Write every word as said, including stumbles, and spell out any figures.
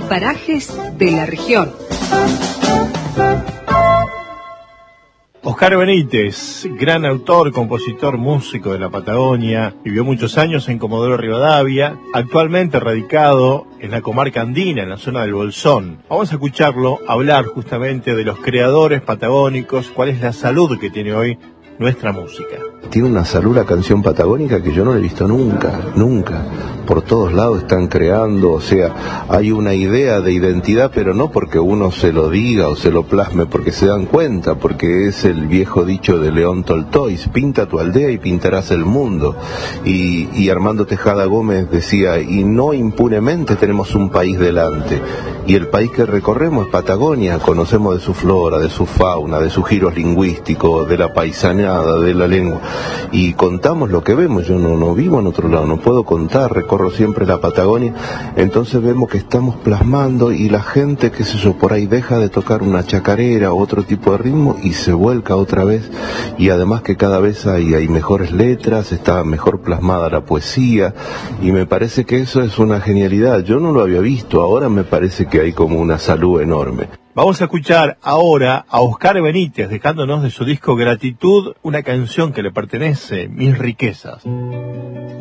parajes de la región. Oscar Benítez, gran autor, compositor, músico de la Patagonia, vivió muchos años en Comodoro Rivadavia, actualmente radicado en la comarca andina, en la zona del Bolsón. Vamos a escucharlo hablar justamente de los creadores patagónicos, cuál es la salud que tiene hoy nuestra música. Tiene una salud la canción patagónica que yo no la he visto nunca, nunca. Por todos lados están creando, o sea, hay una idea de identidad, pero no porque uno se lo diga o se lo plasme, porque se dan cuenta, porque es el viejo dicho de León Tolstoy: pinta tu aldea y pintarás el mundo. Y, y Armando Tejada Gómez decía, y no impunemente tenemos un país delante. Y el país que recorremos es Patagonia, conocemos de su flora, de su fauna, de sus giros lingüísticos, de la paisaneada, de la lengua. Y contamos lo que vemos. Yo no, no vivo en otro lado, no puedo contar, recorro siempre la Patagonia. Entonces vemos que estamos plasmando y la gente, qué sé yo, por ahí deja de tocar una chacarera o otro tipo de ritmo y se vuelca otra vez. Y además que cada vez hay, hay mejores letras, está mejor plasmada la poesía, y me parece que eso es una genialidad. Yo no lo había visto, ahora me parece que hay como una salud enorme. Vamos a escuchar ahora a Oscar Benítez, dejándonos de su disco Gratitud, una canción que le pertenece, Mis Riquezas.